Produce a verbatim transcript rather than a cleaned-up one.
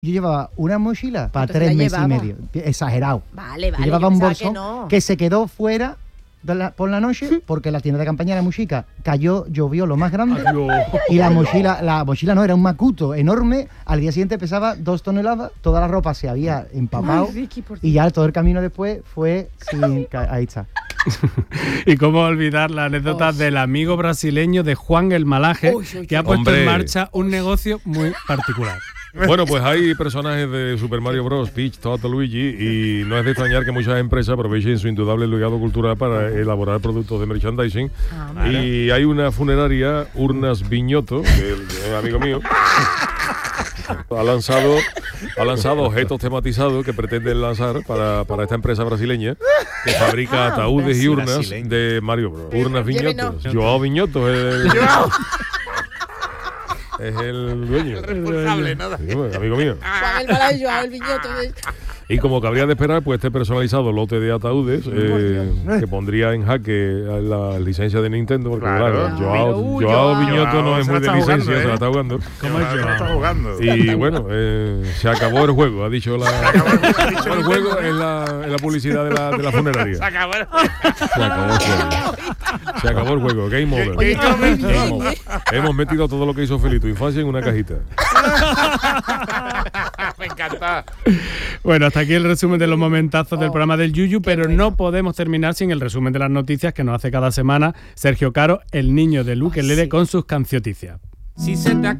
Yo llevaba una mochila para Entonces tres la meses y llevaba. medio. Exagerado. Vale, vale. Yo llevaba yo un pensaba bolsón que, no. que se quedó fuera de la- por la noche porque la tienda de campaña era muy chica. Cayó, llovió lo más grande y la mochila, la mochila no, era un macuto enorme. Al día siguiente pesaba dos toneladas, toda la ropa se había empapado Ay, Ricky, por y ya todo el camino después fue sin... ca- Ahí está. Y cómo olvidar la anécdota Uy. del amigo brasileño de Juan el Malaje, Uy, uy, que ha uy. puesto Hombre. en marcha un negocio muy particular. Bueno, pues hay personajes de Super Mario Bros, Peach, Todd, Luigi, y no es de extrañar que muchas empresas aprovechen su indudable legado cultural para elaborar productos de merchandising. Ah, Y hay una funeraria, Urnas Viñoto, que es un amigo mío, ha lanzado, ha lanzado objetos tematizados que pretenden lanzar para, para esta empresa brasileña que fabrica Ah, ataúdes y urnas brasileño. de Mario Bros. Urnas Lleve, Viñotos. no. Joao Viñoto es el, es el dueño. Responsable, nada. Sí, bueno, amigo mío. Juan el Malayo, Juan el Viñoto. Y como cabría de esperar, pues este personalizado lote de ataúdes eh, que pondría en jaque la licencia de Nintendo, porque Claro. claro, Joao, Pero, uy, Joao Joao. Viñoto no es Se muy la de está licencia, jugando, se la ¿eh? está jugando. ¿Cómo es Joao Joao? está jugando. Y bueno, eh, se acabó el juego, ha dicho la. Se acabó el juego en la, en la publicidad de la, de la funeraria. Se acabó. Se acabó el juego. Se acabó el juego. Game over. Oye, Game over. Hemos metido todo lo que hizo feliz tu infancia en una cajita. Me encanta. Bueno, hasta aquí el resumen de los momentazos del programa del Yuyu, pero no podemos terminar sin el resumen de las noticias que nos hace cada semana Sergio Caro, el niño de Luque Lede, con sus cancioticias. Si se te acaba